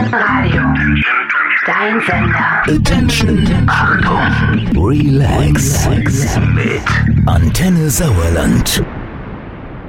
Radio. Dein Sender. Attention. Achtung. Relax. Mit Antenne Sauerland.